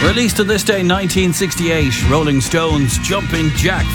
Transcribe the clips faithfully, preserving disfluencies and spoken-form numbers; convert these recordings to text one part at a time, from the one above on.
Released on this day, nineteen sixty-eight, Rolling Stones' Jumping Jack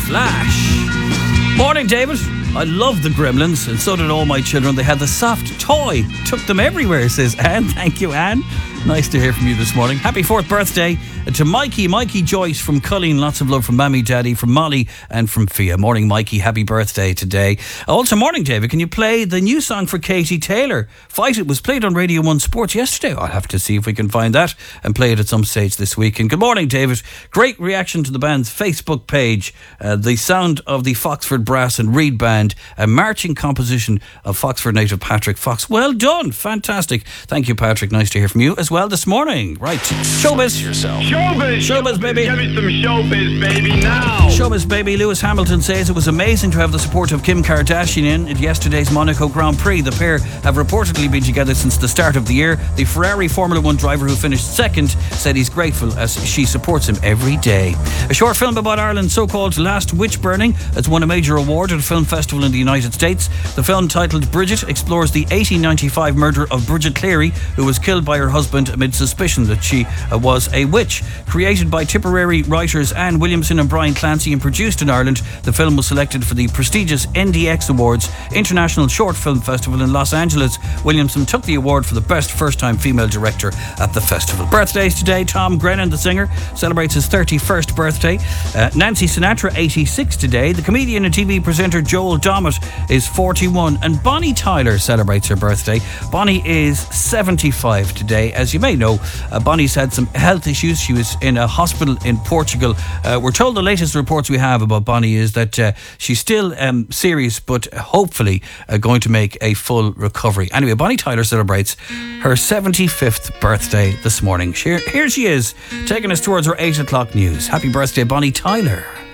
Flash. Morning, David. I love the Gremlins, and so did all my children. They had the soft toy. Took them everywhere, says Anne. Thank you, Anne. Nice to hear from you this morning. Happy fourth birthday to Mikey, Mikey Joyce from Culleen. Lots of love from Mammy, Daddy, from Molly and from Fia. Morning, Mikey. Happy birthday today. Also, morning, David. Can you play the new song for Katie Taylor? Fight It was played on Radio one Sports yesterday. I'll have to see if we can find that and play it at some stage this week. And good morning, David. Great reaction to the band's Facebook page. Uh, the sound of the Foxford Brass and Reed Band, a marching composition of Foxford native Patrick Fox. Well done. Fantastic. Thank you, Patrick. Nice to hear from you as well this morning. Right. Showbiz. Yourself. Showbiz. Showbiz, baby. Give me some showbiz, baby, now. Showbiz, baby. Lewis Hamilton says it was amazing to have the support of Kim Kardashian in at yesterday's Monaco Grand Prix. The pair have reportedly been together since the start of the year. The Ferrari Formula One driver who finished second said he's grateful as she supports him every day. A short film about Ireland's so-called last witch burning has won a major award at a film festival in the United States. The film, titled Bridget, explores the eighteen ninety-five murder of Bridget Cleary, who was killed by her husband amid suspicion that she uh, was a witch. Created by Tipperary writers Anne Williamson and Brian Clancy and produced in Ireland, the film was selected for the prestigious N D X Awards International Short Film Festival in Los Angeles. Williamson took the award for the best first-time female director at the festival. Birthdays today: Tom Grennan, the singer, celebrates his thirty-first birthday. Uh, Nancy Sinatra, eighty-six today. The comedian and T V presenter Joel Dommett is forty-one. And Bonnie Tyler celebrates her birthday. Bonnie is seventy-five today. As you may know, uh, Bonnie's had some health issues. She was in a hospital in Portugal. Uh, we're told the latest reports we have about Bonnie is that uh, she's still um, serious, but hopefully uh, going to make a full recovery. Anyway, Bonnie Tyler celebrates her seventy-fifth birthday this morning. Here, here she is, taking us towards her eight o'clock news. Happy birthday, Bonnie Tyler.